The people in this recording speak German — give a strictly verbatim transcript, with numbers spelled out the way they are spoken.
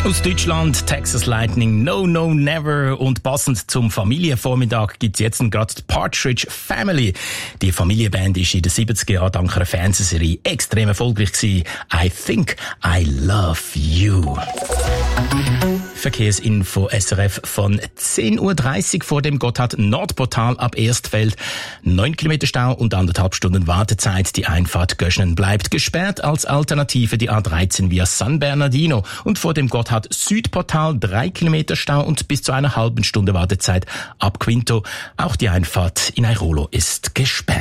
Aus Deutschland, Texas Lightning, No, No, Never. Und passend zum Familienvormittag gibt's jetzt gerade die Partridge Family. Die Familienband ist in den siebziger Jahren dank einer Fernsehserie extrem erfolgreich gewesen. I Think I Love You. Verkehrsinfo S R F von zehn Uhr dreißig vor dem Gotthard-Nordportal ab Erstfeld. Neun Kilometer Stau und anderthalb Stunden Wartezeit. Die Einfahrt Göschenen bleibt gesperrt. Als Alternative die A dreizehn via San Bernardino. Und vor dem Gotthard-Südportal drei Kilometer Stau und bis zu einer halben Stunde Wartezeit ab Quinto. Auch die Einfahrt in Airolo ist gesperrt.